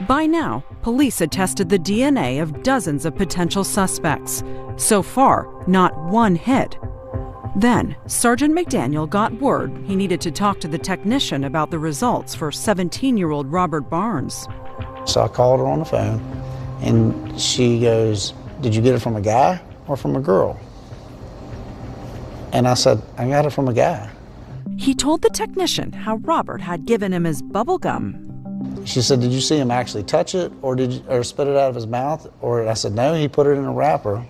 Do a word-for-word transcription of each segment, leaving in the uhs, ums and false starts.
By now, police had tested the D N A of dozens of potential suspects. So far, not one hit. Then, Sergeant McDaniel got word he needed to talk to the technician about the results for seventeen-year-old Robert Barnes. So I called her on the phone, and she goes, "Did you get it from a guy or from a girl?" And I said, "I got it from a guy." He told the technician how Robert had given him his bubble gum. She said, "Did you see him actually touch it or did you, or spit it out of his mouth?" Or I said, "No, he put it in a wrapper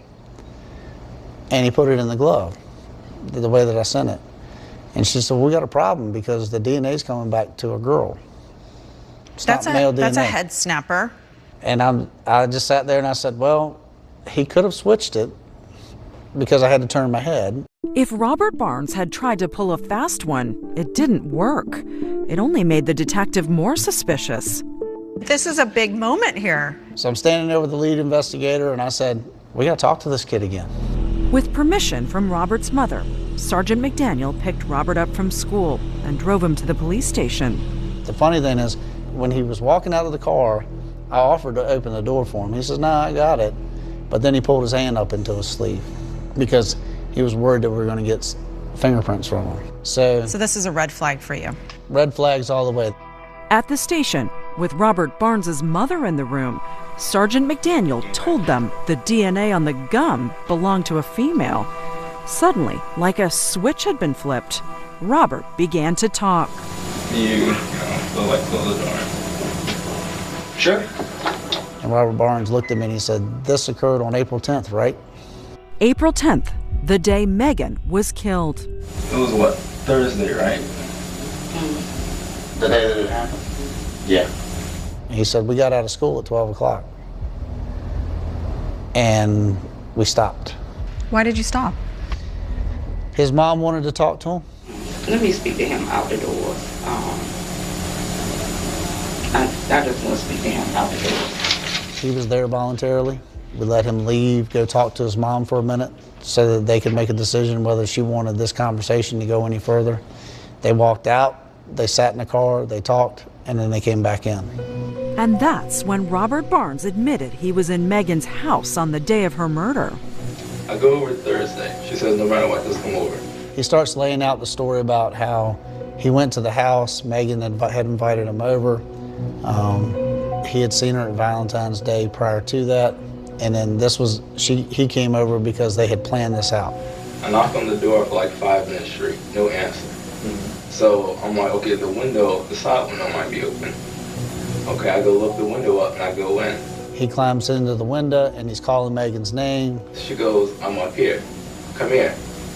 and he put it in the glove, the, the way that I sent it." And she said, "We got a problem because the D N A's coming back to a girl. It's that's not a, male D N A." That's a head snapper. And I'm, I just sat there and I said, well, he could have switched it because I had to turn my head. If Robert Barnes had tried to pull a fast one, it didn't work. It only made the detective more suspicious. This is a big moment here. So I'm standing there with the lead investigator and I said, we got to talk to this kid again. With permission from Robert's mother, Sergeant McDaniel picked Robert up from school and drove him to the police station. The funny thing is, when he was walking out of the car, I offered to open the door for him. He says, "No, I got it." But then he pulled his hand up into his sleeve because he was worried that we were going to get fingerprints from him. So, so this is a red flag for you. Red flags all the way. At the station, with Robert Barnes's mother in the room, Sergeant McDaniel told them the D N A on the gum belonged to a female. Suddenly, like a switch had been flipped, Robert began to talk. You go like close the door. Sure. And Robert Barnes looked at me and he said, "This occurred on April tenth, right?" April tenth, the day Megan was killed. It was what, Thursday, right? The day that it happened? Yeah. And he said, "We got out of school at twelve o'clock. And we stopped." Why did you stop? His mom wanted to talk to him. Let me speak to him out the door. Um, I, I just want to speak to him out the door. He was there voluntarily. We let him leave, go talk to his mom for a minute so that they could make a decision whether she wanted this conversation to go any further. They walked out, they sat in the car, they talked, and then they came back in. And that's when Robert Barnes admitted he was in Megan's house on the day of her murder. I go over Thursday. She says, no matter what, just come over. He starts laying out the story about how he went to the house, Megan had, had invited him over. Um, he had seen her at Valentine's Day prior to that, and then this was, she, he came over because they had planned this out. I knocked on the door for like five minutes straight, no answer. Mm-hmm. So I'm like, okay, the window, the side window might be open. Okay, I go look the window up and I go in. He climbs into the window and he's calling Megan's name. She goes, I'm up here, come here.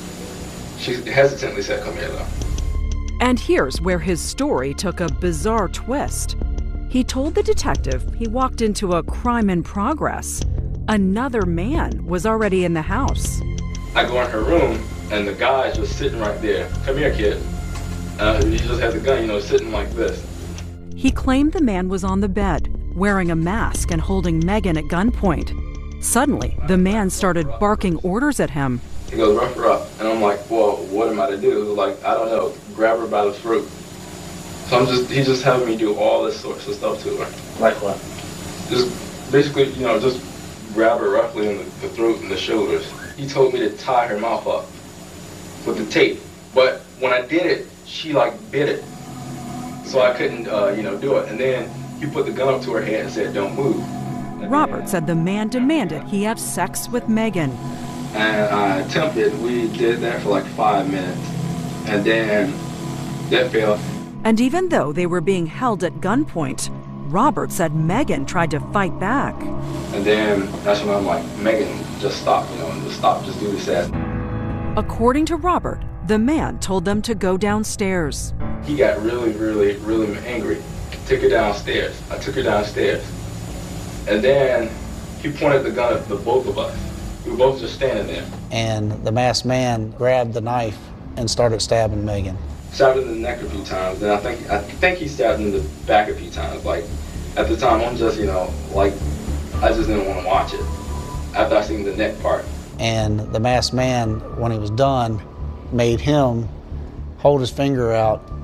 She hesitantly said, come here though. And here's where his story took a bizarre twist. He told the detective he walked into a crime in progress. Another man was already in the house. I go in her room and the guy's just sitting right there. Come here, kid. Uh, he just has a gun, you know, sitting like this. He claimed the man was on the bed, wearing a mask and holding Megan at gunpoint. Suddenly, the man started barking orders at him. He goes, rough her up. And I'm like, well, what am I to do? He was like, I don't know, grab her by the throat. So I'm just, he's just having me do all this sorts of stuff to her. Like what? Just basically, you know, just grab her roughly in the, the throat and the shoulders. He told me to tie her mouth up with the tape. But when I did it, she like bit it. So I couldn't, uh, you know, do it. And then he put the gun up to her head and said, don't move. And Robert then, said the man demanded he have sex with Megan. And I attempted, we did that for like five minutes. And then that failed. And even though they were being held at gunpoint, Robert said Megan tried to fight back. And then that's when I'm like, Megan, just stop, you know, and just stop, just do this as. According to Robert, the man told them to go downstairs. He got really, really, really angry. Took her downstairs. I took her downstairs. And then he pointed the gun at the both of us. We were both just standing there. And the masked man grabbed the knife and started stabbing Megan. Stabbed her in the neck a few times. And I think I think he stabbed her in the back a few times. Like, at the time, I'm just, you know, like, I just didn't want to watch it. After I seen the neck part. And the masked man, when he was done, made him hold his finger out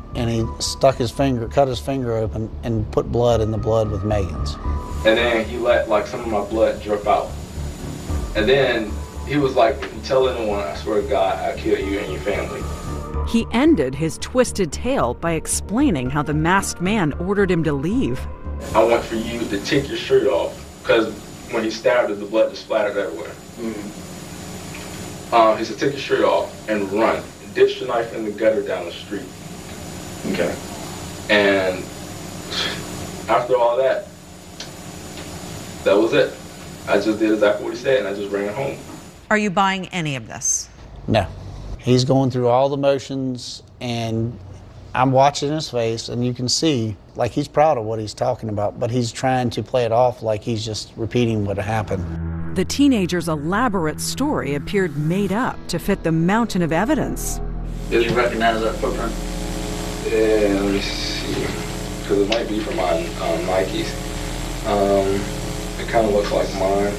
and he stuck his finger, cut his finger open, and put blood in the blood with Megan's. And then he let like some of my blood drip out. And then he was like, if you tell anyone, I swear to God, I'll kill you and your family. He ended his twisted tale by explaining how the masked man ordered him to leave. I want for you to take your shirt off, because when he stabbed her, the blood just splattered everywhere. Mm-hmm. um, he said, take your shirt off and run. Ditch the knife in the gutter down the street. Okay. And after all that, that was it. I just did exactly what he said, and I just ran home. Are you buying any of this? No. He's going through all the motions, and I'm watching his face, and you can see, like, he's proud of what he's talking about, but he's trying to play it off like he's just repeating what happened. The teenager's elaborate story appeared made up to fit the mountain of evidence. Did you recognize that footprint? Yeah, let me see. Because it might be from my um, Nikes. Um, it kind of looks like mine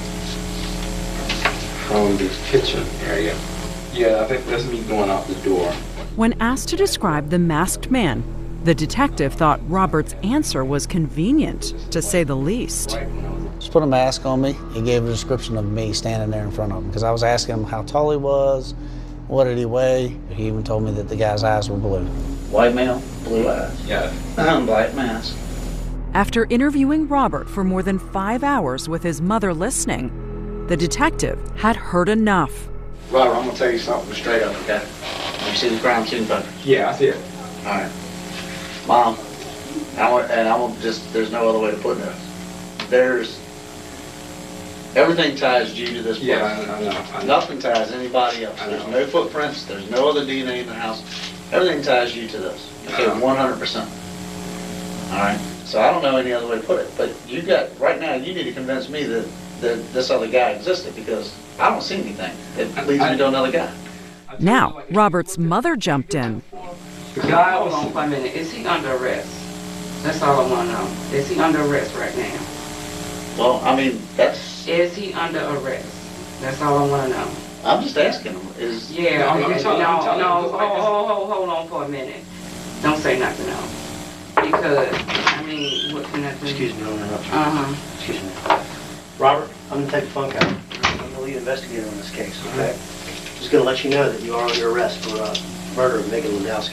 from the kitchen area. Yeah, I think that's me going out the door. When asked to describe the masked man, the detective thought Robert's answer was convenient, to say the least. Just put a mask on me. He gave a description of me standing there in front of him, because I was asking him how tall he was, what did he weigh. He even told me that the guy's eyes were blue. White male, blue eyes. Yeah. Um, black mask. After interviewing Robert for more than five hours with his mother listening, the detective had heard enough. Robert, I'm going to tell you something straight up, Okay. You see the crime scene photo? Yeah, I see it. All right. Mom, I want, and I will just, there's no other way to put this. There's, everything ties you to this place. Yeah, I know, I know, I know. Nothing ties anybody else. There's no footprints, there's no other D N A in the house. Everything ties you to this. Okay, one hundred percent. All right? So I don't know any other way to put it, but you got, right now, you need to convince me that, that this other guy existed, because I don't see anything that leads me to another guy. Now, Robert's mother jumped in. The guy, hold on for a minute. Is he under arrest? That's all I want to know. Is he under arrest right now? Well, I mean, that's, Is he under arrest? That's all I want to know. I'm just asking him, is, Yeah, I'm- I'm no, telling- I'm no, telling no, you, hold, just like this. hold, hold, hold on for a minute. Don't say nothing else. Because, I mean, what can I do? Excuse me, I'll interrupt you. Uh-huh. Excuse me. Robert, I'm gonna take the phone call. I'm the lead investigator on this case, okay? Just gonna let you know that you are under arrest for uh, murder of Megan Lundowski.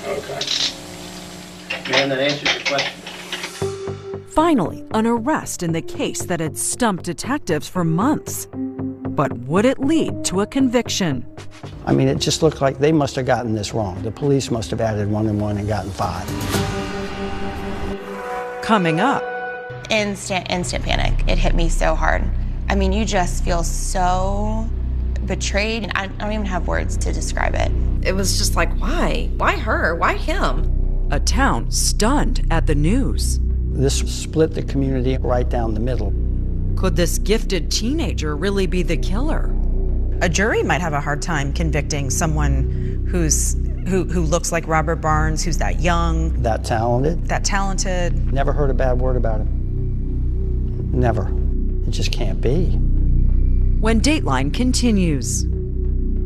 Okay. Man, that answers your question. Finally, an arrest in the case that had stumped detectives for months. But would it lead to a conviction? I mean, it just looked like they must have gotten this wrong. The police must have added one and one and gotten five. Coming up. Instant, instant panic. It hit me so hard. I mean, you just feel so betrayed. I don't even have words to describe it. It was just like, why? Why her? Why him? A town stunned at the news. This split the community right down the middle. Could this gifted teenager really be the killer? A jury might have a hard time convicting someone who's who who looks like Robert Barnes, who's that young, That talented. that talented. Never heard a bad word about him. Never. It just can't be. When Dateline continues.